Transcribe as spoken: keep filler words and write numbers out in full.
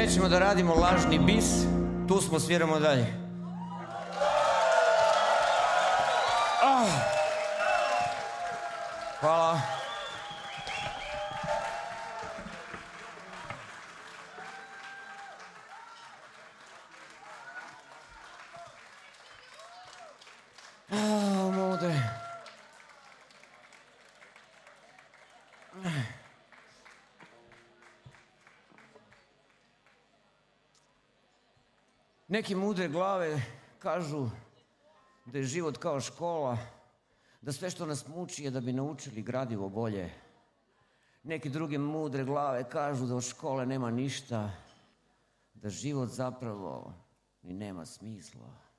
Nećemo da radimo lažni bis, tu smo, sviramo dalje. Ah. Hvala. Ah, mode. Neki mudre glave kažu da je život kao škola, da sve što nas muči je da bi naučili gradivo bolje. Neki druge mudre glave kažu da od škole nema ništa, da život zapravo ni nema smisla.